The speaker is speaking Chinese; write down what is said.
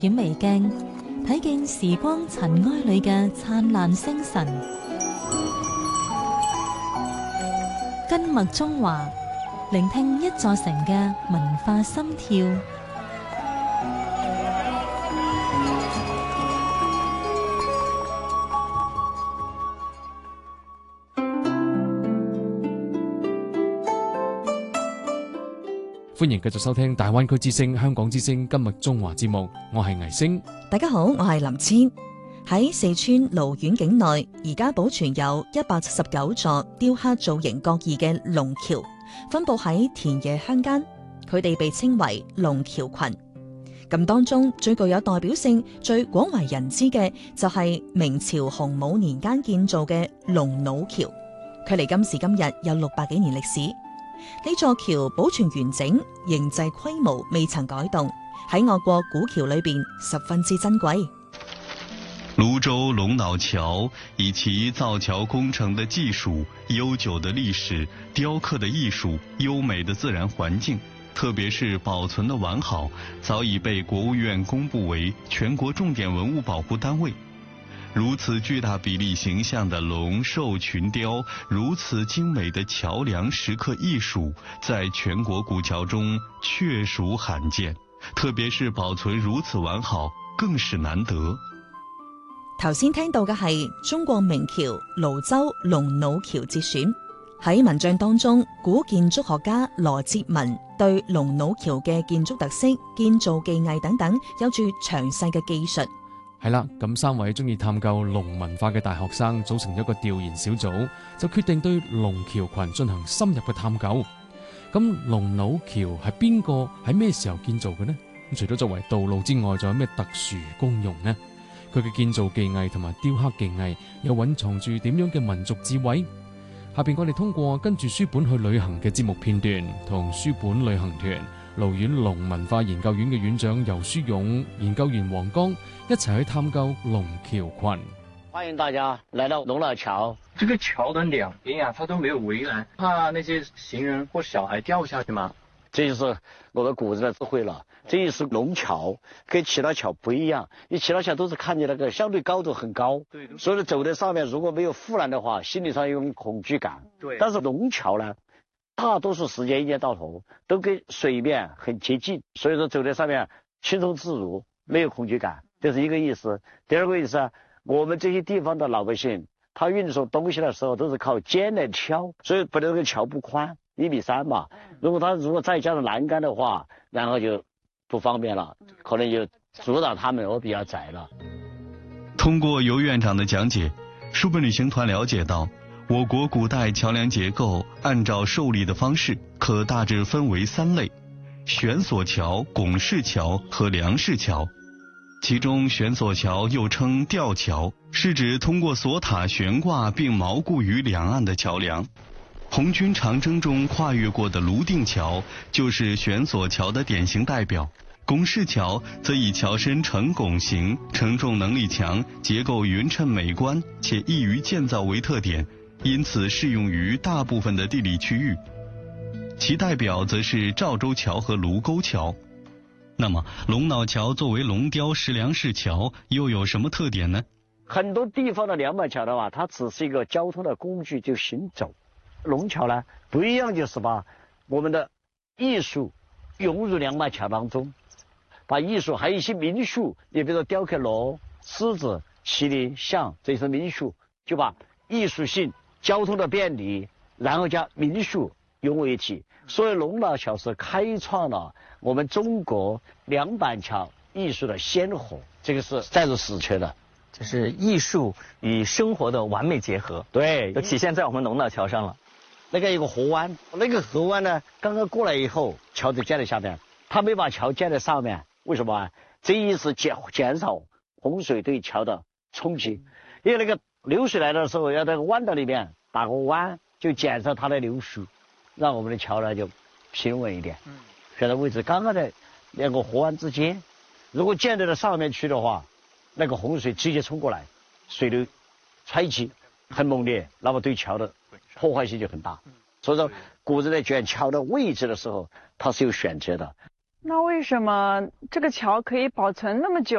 顯微鏡睇見時光塵埃裏嘅燦爛星辰，根脈中華，聆聽一座城嘅文化心跳。 歡迎繼續收聽大灣區之聲、香港之聲今日中華節目，我係倪星。 大家好，我係林千。喺四川瀘縣境內，而家保存有179座雕刻造型各異嘅龍橋，分布喺田野鄉間，佢哋被稱為龍橋群。咁當中最具有代表性、最廣為人知嘅就係明朝洪武年間建造嘅龍腦橋，距離今時今日有600幾年歷史。呢座橋保存完整，形制規模未曾改動，喺我國古橋裏邊十分之珍貴。 泸州龍腦橋以其造橋工程的技術、悠久的歷史、雕刻的藝術、優美的自然環境，特別是保存的完好，早已被國務院公布為全國重點文物保護單位。如此巨大比例形象的龍獸群雕，如此精美的橋梁石刻藝術，在全國古橋中確屬罕見，特別是保存如此完好，更是難得。 頭先聽到嘅係中國明橋瀘州龍腦橋節選。喺文章當中，古建築學家羅哲文對龍腦橋嘅建築特色、建造技藝等等有住詳細嘅記述。 係啦，咁3位中意探究龍文化嘅大學生組成一個調研小組，就決定對龍橋群進行深入嘅探究。咁龍腦橋係邊個喺咩時候建造嘅呢？咁除咗作為道路之外，仲有咩特殊功用呢？佢嘅建造技藝同埋雕刻技藝又蘊藏住點樣嘅民族智慧？下邊我哋通過跟住書本去旅行嘅節目片段，同書本旅行團瀘縣龍文化研究院嘅院長游書勇、研究員黃剛一齊去探究龍橋群。 歡迎大家來到龍腦橋。 這個橋的兩邊啊，它都沒有圍欄，怕那些行人或小孩掉下去嗎？ 這就是我們古人的智慧了。這也是龍橋，跟其他橋不一樣，因為其他橋都是看見那個相對高度很高，所以走在上面如果沒有護欄的話，心理上有種恐懼感。對，但是龍橋呢，大多數時間一年到頭都跟水面很接近，所以說走在上面輕鬆自如，沒有恐懼感，這是一個意思。第二個意思啊，我們這些地方的老百姓，他運送東西的時候都是靠肩來挑，所以本來這個橋不寬，1.3米嘛，如果再加上欄杆的話，然後就不方便了，可能就阻擋他們而比較窄了。 通過游院長的講解，書本旅行團了解到，我國古代橋梁結構按照受力的方式，可大致分為3類：懸索橋、拱式橋和梁式橋。其中懸索橋又稱吊橋，是指通過索塔懸掛並錨固於兩岸的橋梁。紅軍長征中跨越過的泸定橋就是懸索橋的典型代表。拱式橋則以橋身呈拱形、承重能力強、結構匀稱美觀且易於建造為特點，因此適用於大部分的地理區域。其代表則是趙州橋和盧溝橋。那麼龍腦橋作為龍雕石梁式橋又有什麼特點呢？ 很多地方的兩板橋的話，它只是一個交通的工具，就行走。龍橋呢不一樣，就是把我們的藝術融入兩板橋當中，把藝術還有一些民俗，你比如說雕刻龍、獅子、麒麟、象，這些民俗，就把藝術性、交通的便利，然後加民俗融為一體。所以龍腦橋是開創了我們中國兩板橋藝術的先河，這個是載入史冊的。 這是藝術與生活的完美結合， 對， 都體現在我們龍腦橋上了。 那個有個河灣，那個河灣呢，剛剛過來以後，橋就建在下面，他沒把橋建在上面，為什麼啊？這意思減少洪水對橋的衝擊，因為那個流水來的時候，要在彎道裏面打個彎，就減少它的流速，讓我們的橋呢就平穩一點。選的位置剛剛在兩個河灣之間，如果建在了上面去的話，那個洪水直接衝過來，水流湍急很猛烈，那麼對橋的破壞性就很大。所以說古人在選橋的位置的時候，它是有選擇的。 那为什么这个桥可以保存那么久